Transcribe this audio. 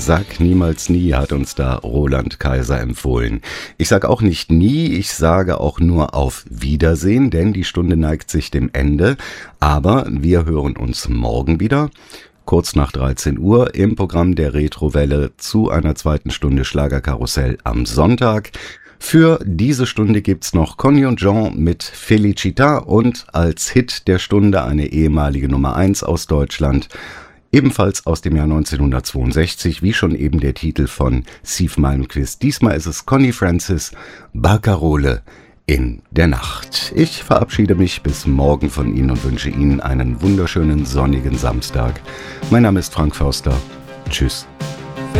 Sag niemals nie, hat uns da Roland Kaiser empfohlen. Ich sage auch nicht nie, ich sage auch nur auf Wiedersehen, denn die Stunde neigt sich dem Ende. Aber wir hören uns morgen wieder, kurz nach 13 Uhr, im Programm der Retrowelle zu einer zweiten Stunde Schlagerkarussell am Sonntag. Für diese Stunde gibt's noch Conny und Jean mit Felicita und als Hit der Stunde eine ehemalige Nummer 1 aus Deutschland, ebenfalls aus dem Jahr 1962, wie schon eben der Titel von Siw Malmkvist. Diesmal ist es Connie Francis, Barcarolle in der Nacht. Ich verabschiede mich bis morgen von Ihnen und wünsche Ihnen einen wunderschönen sonnigen Samstag. Mein Name ist Frank Förster. Tschüss.